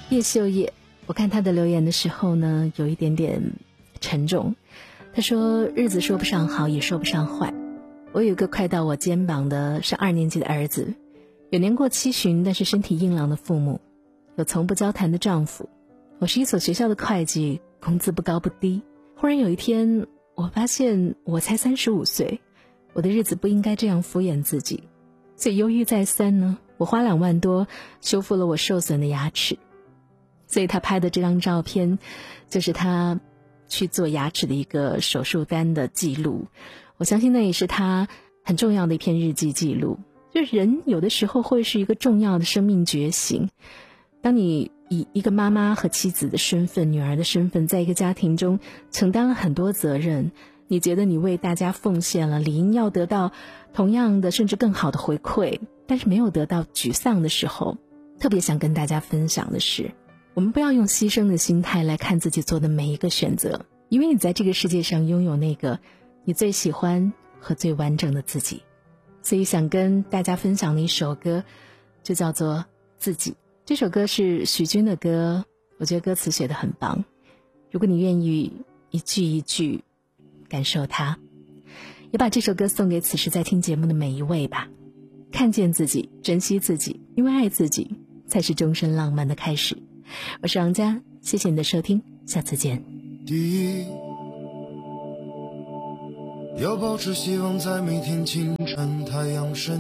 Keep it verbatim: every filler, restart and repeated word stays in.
叶秀叶，我看他的留言的时候呢，有一点点沉重。他说日子说不上好也说不上坏，我有一个快到我肩膀的是二年级的儿子，有年过七旬但是身体硬朗的父母，有从不交谈的丈夫。我是一所学校的会计，工资不高不低。忽然有一天我发现我才三十五岁，我的日子不应该这样敷衍自己。所以犹豫再三呢，我花两万多修复了我受损的牙齿。所以他拍的这张照片就是他去做牙齿的一个手术单的记录。我相信那也是他很重要的一篇日记记录。就是人有的时候会是一个重要的生命觉醒，当你以一个妈妈和妻子的身份，女儿的身份，在一个家庭中承担了很多责任，你觉得你为大家奉献了，理应要得到同样的甚至更好的回馈，但是没有得到沮丧的时候，特别想跟大家分享的是，我们不要用牺牲的心态来看自己做的每一个选择，因为你在这个世界上拥有那个你最喜欢和最完整的自己。所以想跟大家分享的一首歌就叫做自己。这首歌是许君的歌，我觉得歌词写得很棒，如果你愿意一句一句感受它，也把这首歌送给此时在听节目的每一位吧。看见自己，珍惜自己，因为爱自己才是终身浪漫的开始。我是王佳，谢谢你的收听，下次见。 第一，要保持希望，在每天清晨太阳升